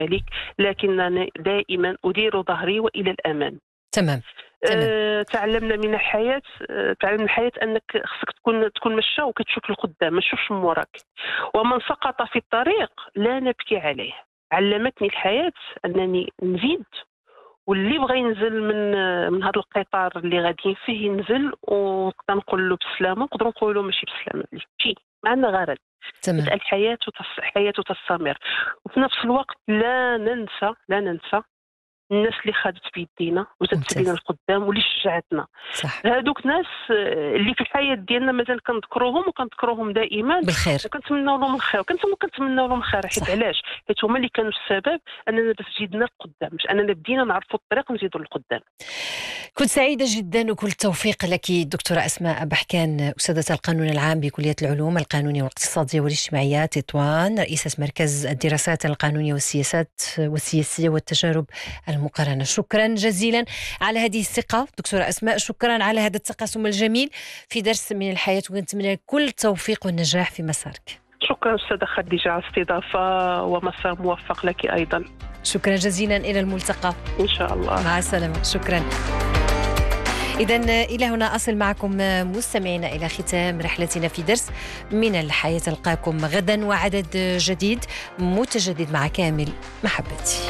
ذلك، لكنني دائما أدير ظهري وإلى الأمام. تمام. تمام. تعلمنا من الحياة، تعلمنا الحياة أنك خصك تكون مشى وكتشوف القدام، ما تشوفش من وراك. ومن سقط في الطريق لا نبكي عليه. علمتني الحياة أنني نزيد، واللي بغى ينزل من هذا القطار اللي غاديين فيه ينزل، ونقدر نقول له بسلامه، نقدر نقول له ماشي بسلامه، ماشي ما عندنا غرض. تمام. الحياة تستمر، وفي نفس الوقت لا ننسى الناس اللي خادت بيدينا وزادت لينا ممتاز. القدام واللي شجعتنا. صح. هادوك ناس اللي في الحياه ديالنا مازال كنذكروهم وكنذكروهم دائما، بالخير. وكنتمناو لهم الخير، وكنتمناو لهم الخير. حيت صح. علاش؟ حيت هما اللي كانوا السبب اننا باش زيدنا القدام، مش اننا بدينا نعرفوا الطريق نزيدوا للقدام. كنت سعيدة جدا وكل التوفيق لك دكتورة أسماء بحكان، أستاذة القانون العام بكلية العلوم القانونية والاقتصادية والاجتماعية تطوان، رئيسة مركز الدراسات القانونية والسياسية والتجارب المقارنة. شكرا جزيلا على هذه الثقة دكتورة أسماء، شكرا على هذا التقاسم الجميل في درس من الحياة، ونتمنى كل التوفيق والنجاح في مسارك. شكرا أستاذة خديجة على الاستضافة، ومساء موفق لك أيضا. شكرا جزيلا، إلى الملتقى إن شاء الله. مع السلامة. شكرا. إذن إلى هنا أصل معكم مستمعينا إلى ختام رحلتنا في درس من الحياة. ألقاكم غدا وعدد جديد متجدد مع كامل محبتي.